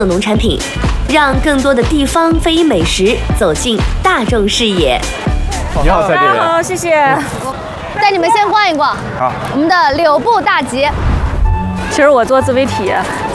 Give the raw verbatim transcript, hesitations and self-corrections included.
农产品，让更多的地方非遗美食走进大众视野。 你好，蔡店员。 好，谢谢。 带你们先逛一逛。 好， 我们的柳布大集。 其实我做自媒体